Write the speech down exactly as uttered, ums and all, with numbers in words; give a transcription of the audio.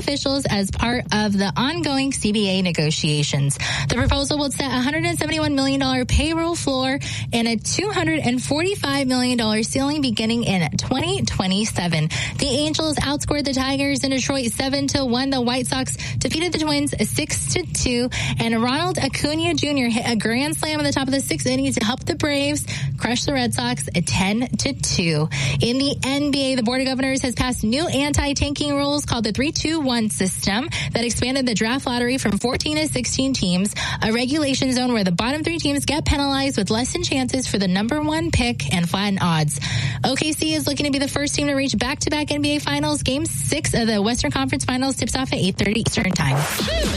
officials as part of the ongoing C B A negotiations. The proposal will set a one hundred seventy-one million dollars payroll floor and a two hundred forty-five million dollars ceiling beginning in twenty twenty-seven. The Angels outscored the Tigers in Detroit seven to one. The White Sox defeated the Twins six to two, and Ronald Acuna Junior hit a grand slam at the top of the sixth inning to help the Braves crush the Red Sox ten to two. In the N B A, the Board of Governors has passed new anti-tanking rules called the three two one system that expanded the draft lottery from fourteen to sixteen teams, a regulation zone where the bottom three teams get penalized with less than chances for the number one pick and flatten odds. O K C is looking to be the first team to reach back-to-back N B A Finals. Game six of the Western Conference Finals tips off at eight thirty Eastern Time.